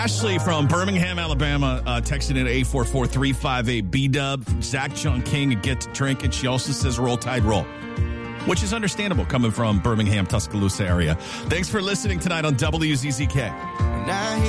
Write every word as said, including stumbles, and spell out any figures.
Ashley from Birmingham, Alabama, uh, texting in eight four four, three five eight, B dub. Zach Chung King, and Get to Drink It. She also says roll tide roll, which is understandable coming from Birmingham, Tuscaloosa area. Thanks for listening tonight on W Z Z K.